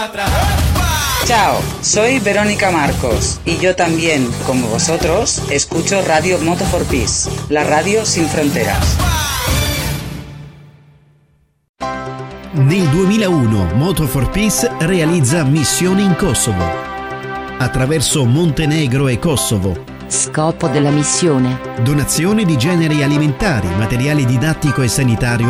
Ciao, soy Verónica Marcos y yo también, como vosotros, escucho Radio Moto for Peace, la radio sin fronteras. Nel 2001 Moto for Peace realizza missioni in Kosovo, attraverso Montenegro e Kosovo. Scopo della missione: donazione di generi alimentari, materiale didattico e sanitario